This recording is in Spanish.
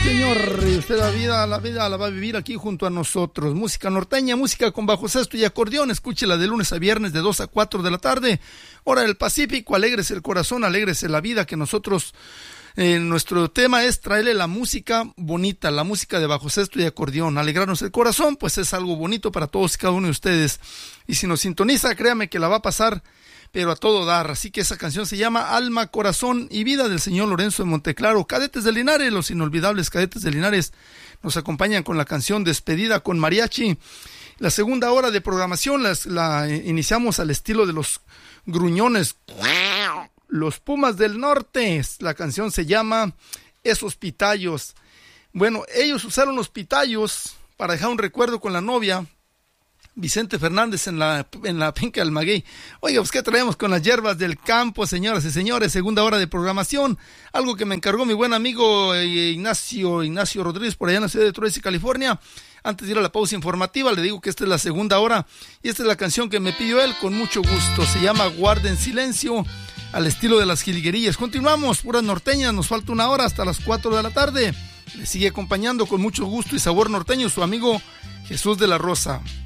Señor, y usted la vida la va a vivir aquí junto a nosotros. Música norteña, música con bajo sexto y acordeón. Escúchela de lunes a viernes de 2 a 4 de la tarde, hora del Pacífico. Alégrese el corazón, alégrese la vida, que nosotros, nuestro tema es traerle la música bonita, la música de bajo sexto y acordeón. Alegrarnos el corazón, pues es algo bonito para todos y cada uno de ustedes. Y si nos sintoniza, créame que la va a pasar pero a todo dar. Así que esa canción se llama Alma, Corazón y Vida, del señor Lorenzo de Monteclaro. Cadetes de Linares, los inolvidables Cadetes de Linares, nos acompañan con la canción Despedida con Mariachi. La segunda hora de programación la iniciamos al estilo de los gruñones, los Pumas del Norte. La canción se llama Esos Pitayos. Bueno, ellos usaron los pitayos para dejar un recuerdo con la novia Vicente Fernández en la penca del maguey. Oiga, pues ¿qué traemos con las hierbas del campo, señoras y señores? Segunda hora de programación, algo que me encargó mi buen amigo Ignacio Rodríguez, por allá en la ciudad de Troy, California. Antes de ir a la pausa informativa, le digo que esta es la segunda hora y esta es la canción que me pidió él con mucho gusto. Se llama Guarden Silencio, al estilo de las jilguerillas. Continuamos, puras norteñas, nos falta una hora hasta las 4 de la tarde. Le sigue acompañando con mucho gusto y sabor norteño su amigo Jesús de la Rosa.